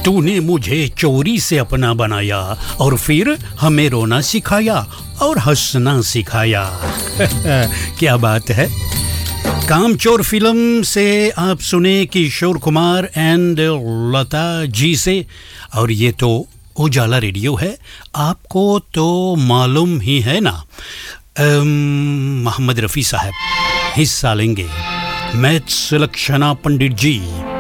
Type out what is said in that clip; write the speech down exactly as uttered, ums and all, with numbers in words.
तूने मुझे चोरी से अपना बनाया और फिर हमें रोना सिखाया और हंसना सिखाया। क्या बात है। कामचोर फिल्म से आप सुने किशोर कुमार एंड लता जी से, और ये तो उजाला रेडियो है, आपको तो मालूम ही है ना। मोहम्मद रफ़ी साहब हिस्सा लेंगे, मैथ्स लक्षणा पंडित जी।